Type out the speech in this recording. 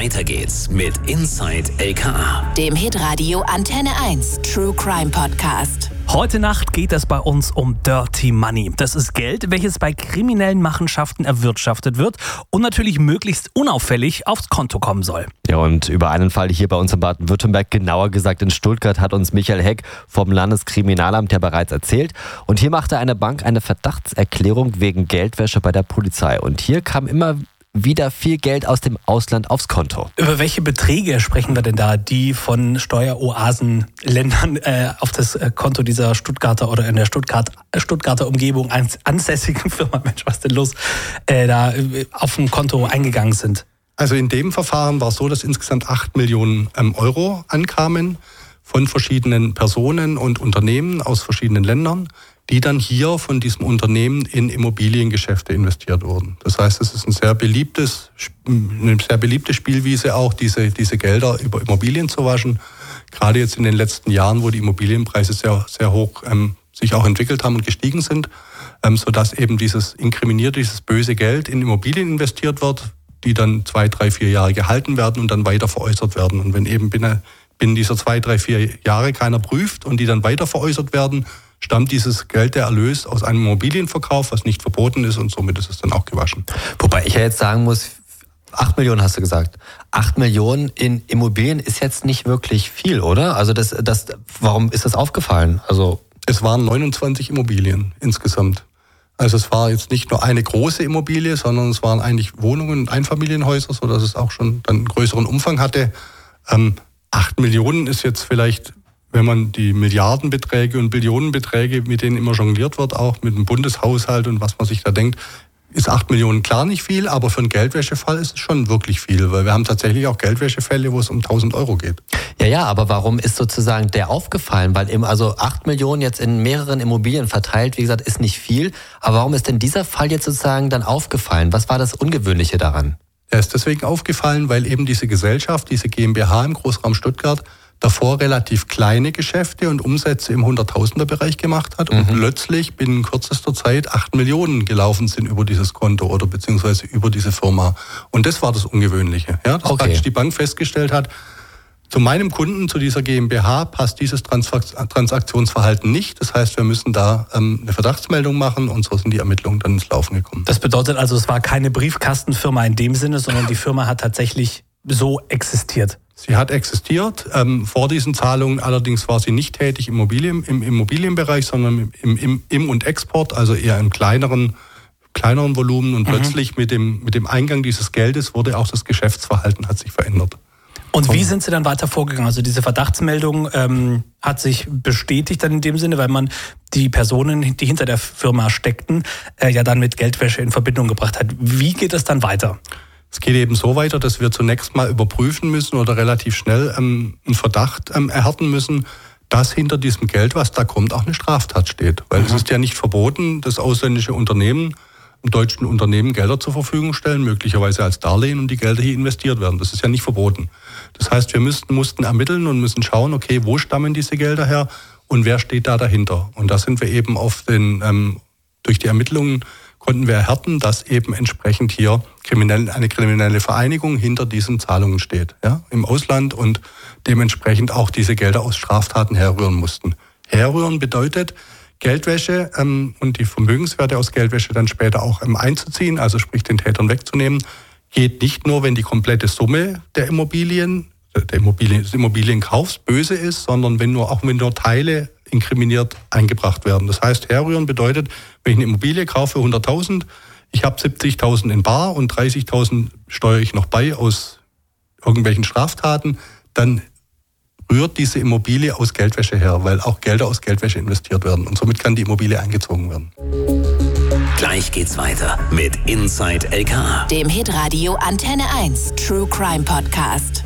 Weiter geht's mit Inside LKA, dem Hitradio Antenne 1 True Crime Podcast. Heute Nacht geht es bei uns um Dirty Money. Das ist Geld, welches bei kriminellen Machenschaften erwirtschaftet wird und natürlich möglichst unauffällig aufs Konto kommen soll. Ja, und über einen Fall hier bei uns in Baden-Württemberg, genauer gesagt in Stuttgart, hat uns Michael Heck vom Landeskriminalamt ja bereits erzählt. Und hier machte eine Bank eine Verdachtserklärung wegen Geldwäsche bei der Polizei. Und hier kam immer wieder viel Geld aus dem Ausland aufs Konto. Über welche Beträge sprechen wir denn da, die von Steueroasenländern auf das Konto dieser Stuttgarter oder in der Stuttgarter Umgebung ansässigen Firma, Mensch, was denn los, da auf dem Konto eingegangen sind? Also in dem Verfahren war es so, dass insgesamt 8 Millionen Euro ankamen von verschiedenen Personen und Unternehmen aus verschiedenen Ländern, die dann hier von diesem Unternehmen in Immobiliengeschäfte investiert wurden. Das heißt, es ist eine sehr beliebte Spielwiese auch, diese Gelder über Immobilien zu waschen. Gerade jetzt in den letzten Jahren, wo die Immobilienpreise sehr, sehr hoch sich auch entwickelt haben und gestiegen sind, sodass eben dieses böse Geld in Immobilien investiert wird, die dann 2, 3, 4 Jahre gehalten werden und dann weiter veräußert werden. Und wenn eben binnen dieser 2, 3, 4 Jahre keiner prüft und die dann weiter veräußert werden, stammt dieses Geld, der Erlös, aus einem Immobilienverkauf, was nicht verboten ist, und somit ist es dann auch gewaschen. Wobei ich ja jetzt sagen muss, 8 Millionen hast du gesagt. 8 Millionen in Immobilien ist jetzt nicht wirklich viel, oder? Also warum ist das aufgefallen? Es waren 29 Immobilien insgesamt. Also es war jetzt nicht nur eine große Immobilie, sondern es waren eigentlich Wohnungen und Einfamilienhäuser, sodass es auch schon dann einen größeren Umfang hatte. 8 Millionen ist jetzt vielleicht, wenn man die Milliardenbeträge und Billionenbeträge, mit denen immer jongliert wird, auch mit dem Bundeshaushalt und was man sich da denkt, ist 8 Millionen klar nicht viel, aber für einen Geldwäschefall ist es schon wirklich viel, weil wir haben tatsächlich auch Geldwäschefälle, wo es um 1.000 Euro geht. Ja, aber warum ist sozusagen der aufgefallen? Weil 8 Millionen jetzt in mehreren Immobilien verteilt, wie gesagt, ist nicht viel, aber warum ist denn dieser Fall jetzt sozusagen dann aufgefallen? Was war das Ungewöhnliche daran? Er ist deswegen aufgefallen, weil eben diese Gesellschaft, diese GmbH im Großraum Stuttgart, davor relativ kleine Geschäfte und Umsätze im Hunderttausender-Bereich gemacht hat und plötzlich binnen kürzester Zeit 8 Millionen gelaufen sind über dieses Konto oder beziehungsweise über diese Firma. Und das war das Ungewöhnliche, ja, dass praktisch die Bank festgestellt hat, zu meinem Kunden, zu dieser GmbH, passt dieses Transaktionsverhalten nicht. Das heißt, wir müssen da eine Verdachtsmeldung machen und so sind die Ermittlungen dann ins Laufen gekommen. Das bedeutet also, es war keine Briefkastenfirma in dem Sinne, sondern die Firma hat tatsächlich so existiert. Sie hat existiert. Vor diesen Zahlungen allerdings war sie nicht tätig im Immobilienbereich, sondern im und Export, also eher im kleineren Volumen. Und plötzlich mit dem Eingang dieses Geldes wurde auch das Geschäftsverhalten hat sich verändert. Und wie sind Sie dann weiter vorgegangen? Also diese Verdachtsmeldung hat sich bestätigt dann in dem Sinne, weil man die Personen, die hinter der Firma steckten, ja dann mit Geldwäsche in Verbindung gebracht hat. Wie geht es dann weiter? Es geht eben so weiter, dass wir zunächst mal überprüfen müssen oder relativ schnell einen Verdacht erhärten müssen, dass hinter diesem Geld, was da kommt, auch eine Straftat steht. Weil es ist ja nicht verboten, dass ausländische Unternehmen deutschen Unternehmen Gelder zur Verfügung stellen, möglicherweise als Darlehen, und die Gelder hier investiert werden. Das ist ja nicht verboten. Das heißt, wir mussten ermitteln und müssen schauen, okay, wo stammen diese Gelder her und wer steht da dahinter? Und da sind wir eben durch die Ermittlungen konnten wir erhärten, dass eben entsprechend hier eine kriminelle Vereinigung hinter diesen Zahlungen steht, ja, im Ausland, und dementsprechend auch diese Gelder aus Straftaten herrühren mussten. Herrühren bedeutet, Geldwäsche und die Vermögenswerte aus Geldwäsche dann später auch einzuziehen, also sprich den Tätern wegzunehmen, geht nicht nur, wenn die komplette Summe des Immobilienkaufs böse ist, sondern wenn nur Teile inkriminiert eingebracht werden. Das heißt, herrühren bedeutet, wenn ich eine Immobilie kaufe für 100.000, ich habe 70.000 in bar und 30.000 steuere ich noch bei aus irgendwelchen Straftaten, dann rührt diese Immobilie aus Geldwäsche her, weil auch Gelder aus Geldwäsche investiert werden und somit kann die Immobilie eingezogen werden. Gleich geht's weiter mit Inside LKA, dem Hitradio Antenne 1 True Crime Podcast.